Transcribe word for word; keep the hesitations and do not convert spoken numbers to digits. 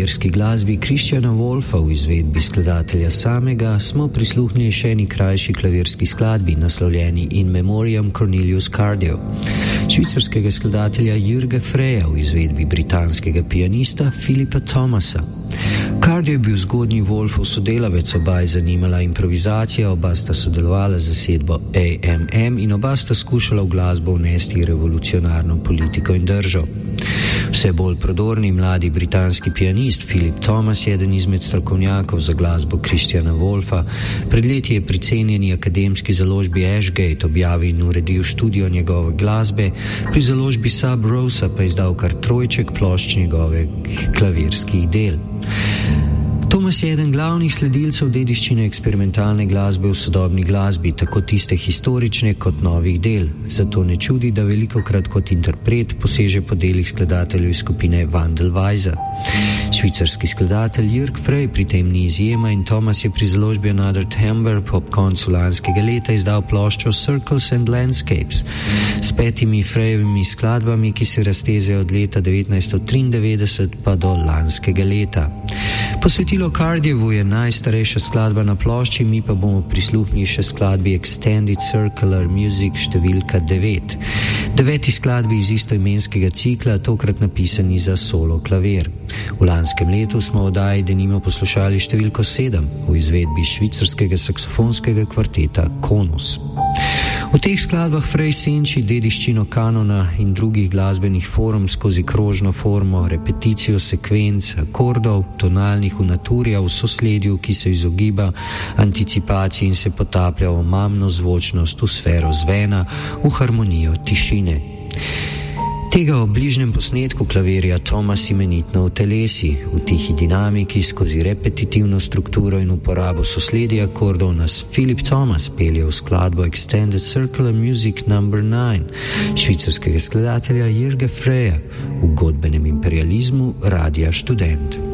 klavirski glasbi Christiana Wolfa v izvedbi skladatelja samega smo prisluhnili še eni krajši klavirski skladbi, naslovljeni In Memoriam Cornelius Cardew, švicarskega skladatelja Jürga Freya v izvedbi britanskega pianista Philippa Thomasa. Cardew je bil zgodnji Wolfov sodelavec, oba je zanimala improvizacija, oba sta sodelovala z zasedbo A M M in oba sta skušala v glasbo vnesti revolucionarno politiko in držo. Vse bolj prodorni mladi britanski pianist Philip Thomas je eden izmed strokovnjakov za glasbo Christiana Wolfa. Pred leti je pri cenjeni akademski založbi Ashgate objavil in uredil študijo njegove glasbe, pri založbi Sub Rosa pa izdal kar trojček plošč njegovih klavirskih del. Thomas je eden glavnih sledilcev dediščine eksperimentalne glasbe v sodobni glasbi, tako tiste historične kot novih del. Zato ne čudi, da velikokrat kot interpret poseže po delih skladateljev iz skupine Wandelweise. Švicarski skladatelj Jürg Frey pri tem ni izjema in Thomas je pri založbi Another Timbre ob koncu lanskega leta izdal ploščo Circles and Landscapes s petimi Freyjevimi skladbami, ki se raztezejo od leta devetnajststo triindevetdeset pa do lanskega leta. Posvetilo Cardewwu je najstarejša skladba na plošči, mi pa bomo prisluhnili še skladbi Extended Circular Music številka devet. Deveti skladbi iz istoimenskega cikla, tokrat napisani za solo klavir. V lanskem letu smo v oddaji denimo poslušali številko sedem v izvedbi švicarskega saksofonskega kvarteta Konus. V teh skladbah Frey senči dediščino kanona in drugih glasbenih form skozi krožno formo, repeticijo sekvenc, akordov, tonalnih unaturja v sosledju, ki se izogiba anticipaciji in se potaplja v omamno zvočnost, v sfero zvena, v harmonijo tišine. Tega v bližnjem posnetku klavirja Thomas imenitno utelesi, v tihi dinamiki skozi repetitivno strukturo in uporabo sosledja akordov nas Philip Thomas pelje v skladbo Extended Circular Music number nine švicarskega skladatelja Jürga Freya v godbenem imperializmu Radia Študent.